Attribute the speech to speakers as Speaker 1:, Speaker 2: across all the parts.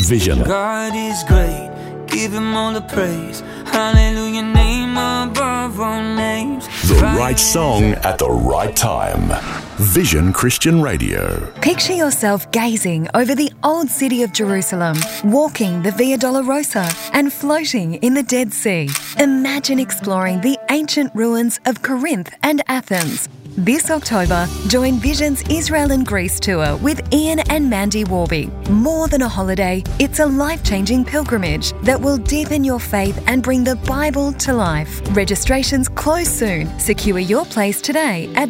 Speaker 1: Vision.
Speaker 2: God is great, give him all the praise. Hallelujah, name above all names.
Speaker 1: The right song at the right time. Vision Christian Radio.
Speaker 3: Picture yourself gazing over the old city of Jerusalem, walking the Via Dolorosa and floating in the Dead Sea. Imagine exploring the ancient ruins of Corinth and Athens. This October, join Vision's Israel and Greece tour with Ian and Mandy Warby. More than a holiday, it's a life-changing pilgrimage that will deepen your faith and bring the Bible to life. Registrations close soon. Secure your place today at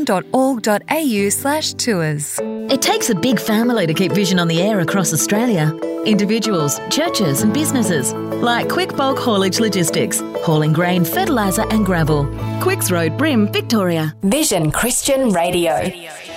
Speaker 3: vision.org.au/tours.
Speaker 4: It takes a big family to keep Vision on the air across Australia. Individuals, churches and businesses, like Quick Bulk Haulage Logistics, hauling grain, fertiliser and gravel. Quicks Road, Brim, Victoria.
Speaker 5: Vision Christian Radio.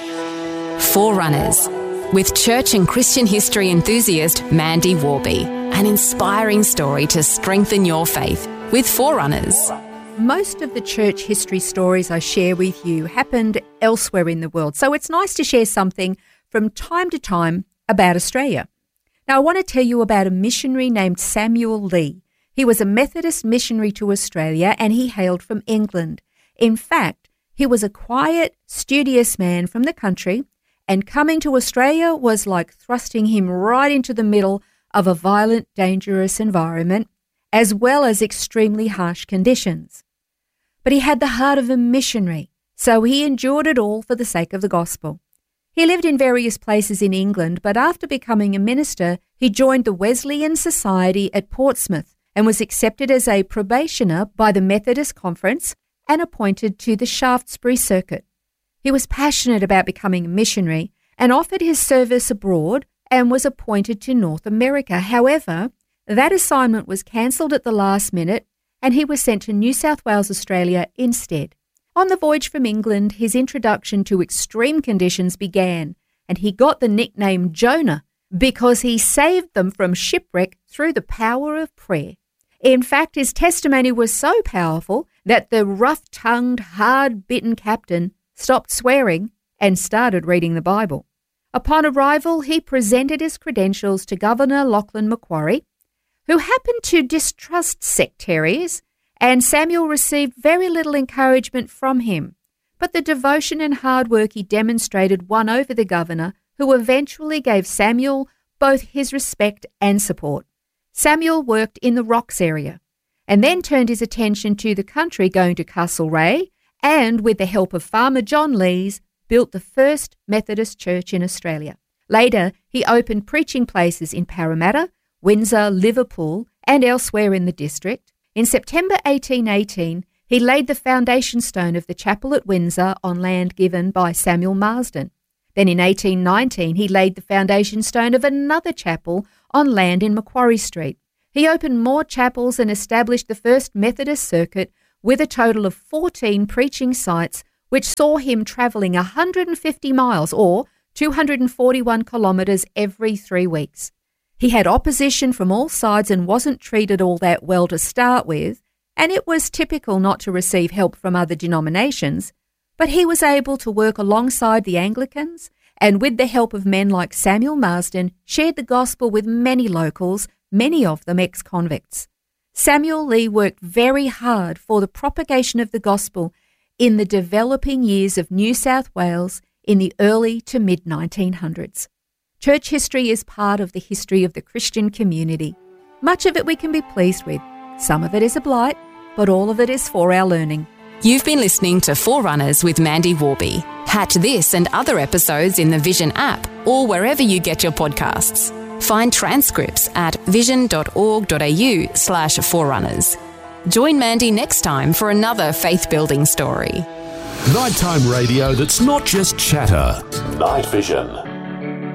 Speaker 5: Forerunners, with church and Christian history enthusiast Mandy Warby. An inspiring story to strengthen your faith with Forerunners.
Speaker 6: Most of the church history stories I share with you happened elsewhere in the world, so it's nice to share something from time to time about Australia. Now, I want to tell you about a missionary named Samuel Lee. He was a Methodist missionary to Australia and he hailed from England. In fact, he was a quiet, studious man from the country, and coming to Australia was like thrusting him right into the middle of a violent, dangerous environment, as well as extremely harsh conditions. But he had the heart of a missionary, so he endured it all for the sake of the gospel. He lived in various places in England, but after becoming a minister, he joined the Wesleyan Society at Portsmouth and was accepted as a probationer by the Methodist Conference and appointed to the Shaftesbury Circuit. He was passionate about becoming a missionary and offered his service abroad and was appointed to North America. However, that assignment was cancelled at the last minute and he was sent to New South Wales, Australia instead. On the voyage from England, his introduction to extreme conditions began, and he got the nickname Jonah because he saved them from shipwreck through the power of prayer. In fact, his testimony was so powerful that the rough-tongued, hard-bitten captain stopped swearing and started reading the Bible. Upon arrival, he presented his credentials to Governor Lachlan Macquarie, who happened to distrust sectaries, and Samuel received very little encouragement from him. But the devotion and hard work he demonstrated won over the governor, who eventually gave Samuel both his respect and support. Samuel worked in the Rocks area, and then turned his attention to the country, going to Castlereagh, and with the help of Farmer John Lees, built the first Methodist church in Australia. Later, he opened preaching places in Parramatta, Windsor, Liverpool, and elsewhere in the district. In September 1818, he laid the foundation stone of the chapel at Windsor on land given by Samuel Marsden. Then in 1819, he laid the foundation stone of another chapel on land in Macquarie Street. He opened more chapels and established the first Methodist circuit with a total of 14 preaching sites, which saw him travelling 150 miles or 241 kilometres every 3 weeks. He had opposition from all sides and wasn't treated all that well to start with, and it was typical not to receive help from other denominations, but he was able to work alongside the Anglicans and with the help of men like Samuel Marsden shared the gospel with many locals, many of them ex-convicts. Samuel Lee worked very hard for the propagation of the gospel in the developing years of New South Wales in the early to mid-1900s. Church history is part of the history of the Christian community. Much of it we can be pleased with. Some of it is a blight, but all of it is for our learning.
Speaker 5: You've been listening to Forerunners with Mandy Warby. Catch this and other episodes in the Vision app or wherever you get your podcasts. Find transcripts at vision.org.au/forerunners. Join Mandy next time for another faith-building story.
Speaker 1: Nighttime radio that's not just chatter. Night Vision.